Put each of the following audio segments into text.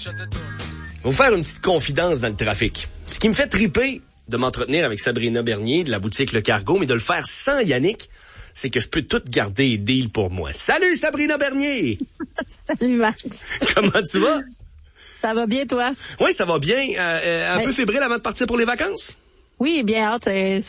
Je vais vous faire une petite confidence dans le trafic. Ce qui me fait triper de m'entretenir avec Sabrina Bernier de la boutique Le Cargo, mais de le faire sans Yannick, c'est que je peux tout garder et deal pour moi. Salut Sabrina Bernier! Salut Max. Comment tu vas? Ça va bien, toi? Oui, ça va bien. Un peu fébrile avant de partir pour les vacances? Oui, bien hâte.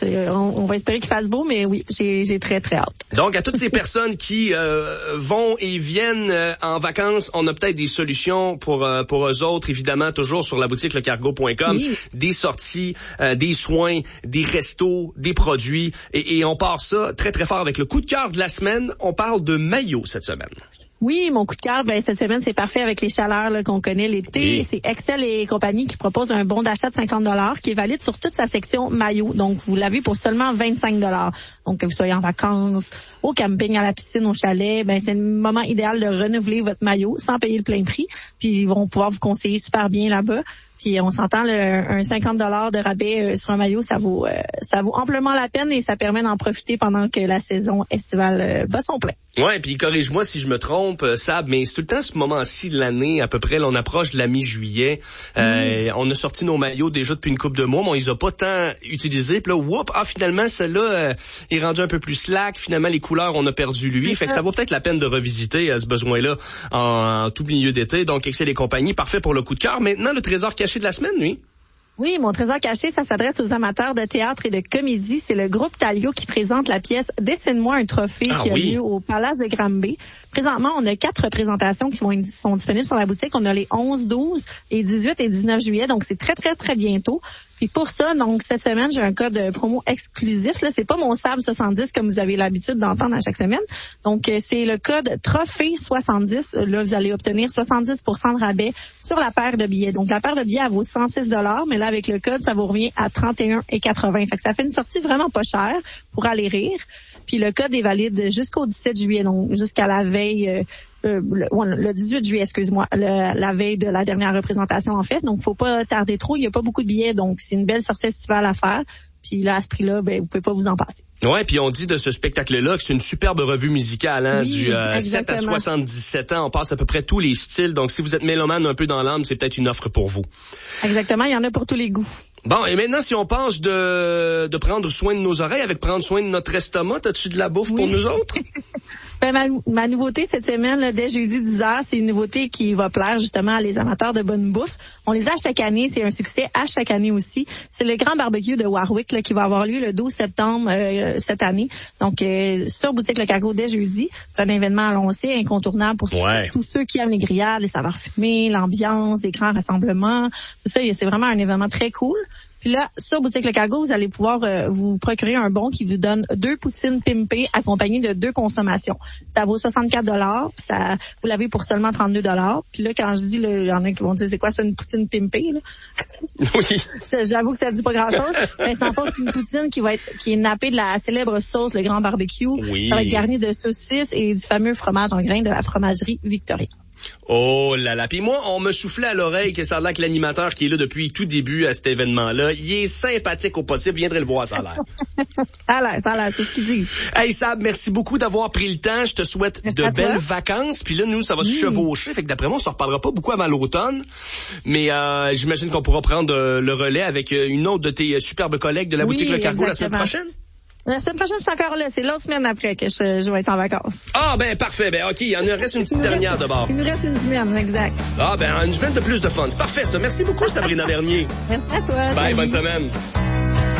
On va espérer qu'il fasse beau, mais oui, j'ai très, très hâte. Donc, à toutes ces personnes qui vont et viennent en vacances, on a peut-être des solutions pour eux autres, évidemment, toujours sur la boutique lecargo.com. Oui. Des sorties, des soins, des restos, des produits. Et on part ça très, très fort avec le coup de cœur de la semaine. On parle de maillots cette semaine. Oui, mon coup de cœur, cette semaine, c'est parfait avec les chaleurs là, qu'on connaît l'été. Oui. C'est Excel et compagnie qui proposent un bon d'achat de 50$ qui est valide sur toute sa section maillot. Donc, vous l'avez pour seulement 25$. Donc, que vous soyez en vacances, au camping, à la piscine, au chalet, c'est le moment idéal de renouveler votre maillot sans payer le plein prix. Puis, ils vont pouvoir vous conseiller super bien là-bas. Puis on s'entend, un 50$ de rabais sur un maillot, ça vaut amplement la peine et ça permet d'en profiter pendant que la saison estivale bat son plein. Ouais, puis corrige-moi si je me trompe, Sab, mais c'est tout le temps ce moment-ci de l'année, à peu près, là, on approche de la mi-juillet. On a sorti nos maillots déjà depuis une couple de mois, mais on les a pas tant utilisés. Puis là, finalement, celui-là est rendu un peu plus slack. Finalement, les couleurs, on a perdu lui. Fait que ça vaut peut-être la peine de revisiter ce besoin-là en tout milieu d'été. Donc, Excel et compagnie, parfait pour le coup de cœur. Maintenant, le trésor caché de la semaine, lui? Oui, mon trésor caché, ça s'adresse aux amateurs de théâtre et de comédie. C'est le groupe Talio qui présente la pièce « Dessine-moi un trophée » qui a lieu au Palace de Granby. Présentement, on a 4 représentations qui sont disponibles sur la boutique. On a les 11, 12, les 18 et 19 juillet. Donc, c'est très, très, très bientôt. Puis pour ça, donc cette semaine, j'ai un code promo exclusif. Là, c'est pas mon SAB 70 comme vous avez l'habitude d'entendre à chaque semaine. Donc, c'est le code Trophée 70. Là, vous allez obtenir 70% de rabais sur la paire de billets. Donc, la paire de billets, elle vaut 106$, mais là, avec le code, ça vous revient à 31,80$. Fait que ça fait une sortie vraiment pas chère pour aller rire. Puis le code est valide jusqu'au 17 juillet, donc jusqu'à la veille, le 18 juillet, excuse-moi, la veille de la dernière représentation en fait. Donc, faut pas tarder trop. Il y a pas beaucoup de billets, donc c'est une belle sortie estivale à faire. Puis là, à ce prix-là, vous pouvez pas vous en passer. Ouais, puis on dit de ce spectacle-là que c'est une superbe revue musicale, oui, du 7 à 77 ans. On passe à peu près tous les styles. Donc, si vous êtes mélomane un peu dans l'âme, c'est peut-être une offre pour vous. Exactement, il y en a pour tous les goûts. Bon, et maintenant, si on pense de prendre soin de nos oreilles avec prendre soin de notre estomac, as-tu de la bouffe pour nous autres? Ma nouveauté cette semaine, là, dès jeudi 10h, c'est une nouveauté qui va plaire justement à les amateurs de bonne bouffe. On les a chaque année, c'est un succès à chaque année aussi. C'est le grand barbecue de Warwick là, qui va avoir lieu le 12 septembre cette année. Donc, sur Boutique Le Cargo dès jeudi. C'est un événement annoncé, incontournable pour tous ceux qui aiment les grillades, les saveurs fumées, l'ambiance, les grands rassemblements. Tout ça, c'est vraiment un événement très cool. Puis là, sur Boutique Le Cargo, vous allez pouvoir vous procurer un bon qui vous donne 2 poutines pimpées accompagnées de 2 consommations. Ça vaut 64$, puis vous l'avez pour seulement 32$. Puis là, quand je dis, il y en a qui vont dire, c'est quoi ça, une poutine pimpée, là? Oui. J'avoue que ça dit pas grand-chose. Mais c'est en fait une poutine qui est nappée de la célèbre sauce, le grand barbecue. Oui. Ça va être garni de saucisses et du fameux fromage en grains de la fromagerie Victoria. Oh là là. Puis moi, on me soufflait à l'oreille que ça a l'air que l'animateur qui est là depuis tout début à cet événement-là, il est sympathique au possible. Viendrez le voir, ça a l'air. Ça a l'air, c'est ce qu'il dit. Hey Sab, merci beaucoup d'avoir pris le temps. Je te souhaite de belles vacances. Puis là, nous, ça va se chevaucher. Fait que d'après moi, on s'en reparlera pas beaucoup avant l'automne. Mais j'imagine qu'on pourra prendre le relais avec une autre de tes superbes collègues de la boutique Le Cargo la semaine prochaine. La semaine prochaine, je suis encore là. C'est l'autre semaine après que je vais être en vacances. Ah, parfait. OK. Il en reste une petite dernière d'abord. Il nous reste une semaine, exact. Ah, une semaine de plus de fun. C'est parfait, ça. Merci beaucoup, Sabrina Bernier. Merci à toi. Bye, bonne semaine.